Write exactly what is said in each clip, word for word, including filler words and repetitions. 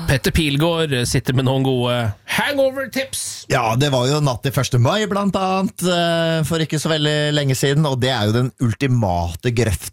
Petter Pilgaard sitter med noen gode hangover-tips. Ja, det var jo natt til første mai blant annet, for ikke så veldig lenge siden, og det er jo den ultimate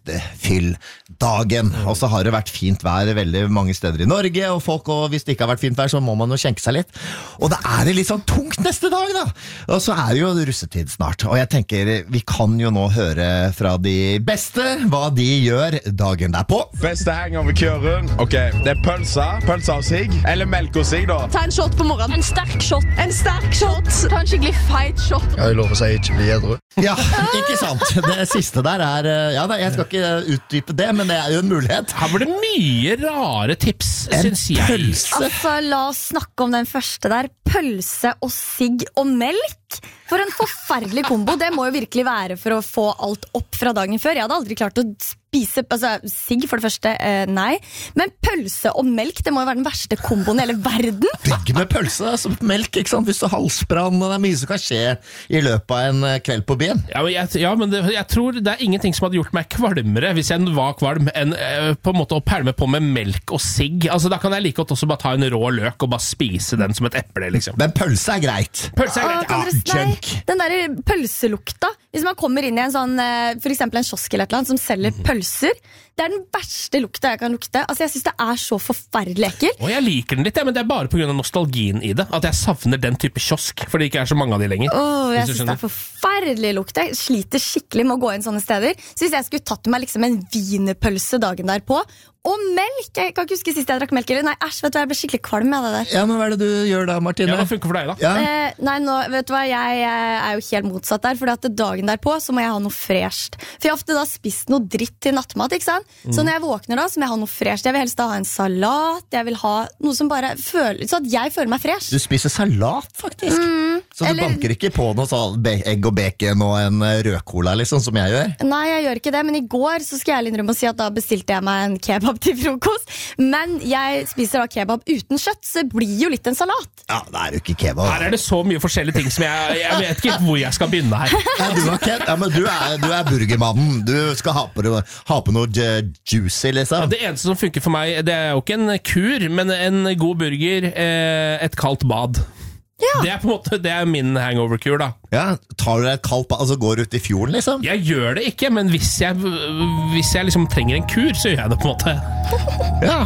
grøftefyll-dagen. Og så har det vært fint vær veldig mange steder i Norge, og folk, og hvis det ikke har vært fint vær, så må man jo skjenke seg litt. Og det er litt sånn tungt neste dag da. Og så er det jo russetid snart, og jeg tenker, vi kan jo nå høre fra de beste hva de gjør dagen derpå. Beste hangover-kuren. Ok, det er pølsa, pølsa og sigg, eller melk og sigg da. Ta en shot på morgenen. En sterk shot. En sterk shot. Ta en skikkelig feit shot. Jeg lover å si ikke bli edru. Ja, ikke sant. Det siste der er, ja da, jeg skal ikke utdype det, men det er jo en mulighet. Her var det mye rare tips, En synes jeg. pølse. Altså, la oss snakke om den første der. Pølse og sigg og melk. For en forferdelig kombo. Det må jo virkelig være for å få alt opp fra dagen før. Jeg hadde aldri klart å spise, altså sigg for det første, eh, nei. Men pølse og melk, det må jo være den verste komboen i hele verden. Digg med pølse, altså melk, ikke sant? Hvis du har halsbrann, og det er mye som kan skje i løpet av en kveld på byen. Ja, men, jeg, ja, men det, jeg tror det er ingenting som hadde gjort meg kvalmere hvis jeg var kvalm enn eh, på en måte å pælme på med melk og sigg. Altså, da kan jeg like godt også bare ta en rå løk og bare spise den som et eple, liksom. Men pølse er greit. Pølse er Åh, greit. kan Ja, dere- nei, junk. den der pølselukta. Hvis man kommer inn i en sånn, eh, for eksempel en kiosk eller et eller annet som selger pølser, det er den verste lukta jeg kan lukte. Altså, jeg synes det er så forferdelig ekkelt. Og jeg liker den litt, ja, men det er bare på grunn av nostalgien i det. At jeg savner den type kiosk, for det ikke er så mange av de lenger. Åh, jeg Hvis du synes det er skjønner. forferdelig lukt. Jeg sliter skikkelig med å gå inn sånne steder. Så hvis jeg skulle tatt meg liksom en wienerpølse dagen derpå, og melk, jeg kan ikke huske sist jeg drakk melk, eller nei, æsj, vet du hva, jeg ble skikkelig kvalm av det der. Ja, men hva er det du gjør da, Martine? Ja, hva funker for deg da? Ja. Eh, nei, nå, vet du hva, jeg eh, er jo helt motsatt der, fordi at dagen derpå så må jeg ha noe fresht. For jeg har ofte da spist noe dritt til nattmat, ikke sant? Så når jeg våkner da, så må jeg ha noe fresht. Jeg vil helst da ha en salat, jeg vil ha noe som bare føler, så at jeg føler meg fresh. Du spiser salat, faktisk. Så du eller- banker ikke på noe sånn be- egg og bacon og en eh, rødcola, liksom, som jeg gjør? Nei, jeg gjør ikke det, men i går så skal jeg innrømme å si at da bestilte jeg meg en kebab til frokost. Men jeg spiser da kebab uten kjøtt, så det blir jo litt en salat. Ja, det er jo ikke kebab. Her er det så mye forskjellige ting som jeg, jeg vet ikke hvor jeg skal begynne her. Ja, du, er Ken, ja, men du, er, du er burgermannen. Du skal ha på, noe- ha på noe ju- juicy, Ja, liksom. det eneste som funker for meg, det er jo ikke en kur, men en god burger, eh, et kaldt bad. Det er på en måte, det er min hangover-kur da. Ja, tar du deg et kaldt bad, altså går du ut i fjorden, liksom? Jeg gjør det ikke, men hvis jeg, hvis jeg liksom trenger en kur, så gjør jeg det på en måte. Ja.